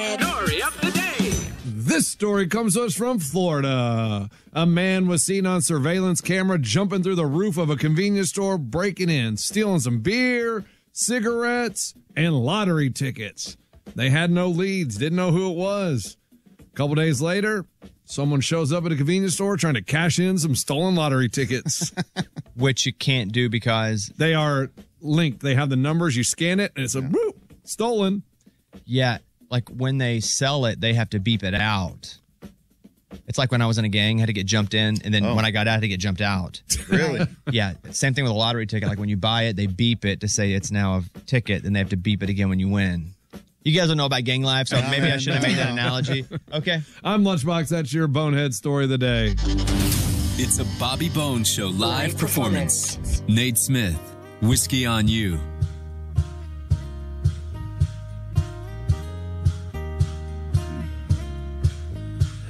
Story of the day. This story comes to us from Florida. A man was seen on surveillance camera jumping through the roof of a convenience store, breaking in, stealing some beer, cigarettes, and lottery tickets. They had no leads, didn't know who it was. A couple days later, someone shows up at a convenience store trying to cash in some stolen lottery tickets. Which you can't do because They are linked. They have the numbers. You scan it, and it's a whoop, stolen. yeah, like when they sell it, they have to beep it out. It's like when I was in a gang, had to get jumped in, and then when I got out, I had to get jumped out. Really? Yeah, same thing with a lottery ticket. Like when you buy it, they beep it to say it's now a ticket, then they have to beep it again when you win. You guys don't know about gang life, so maybe I should have made that analogy. Okay. I'm Lunchbox. That's your bonehead story of the day. It's a Bobby Bones Show live performance. Nate Smith, Whiskey on You.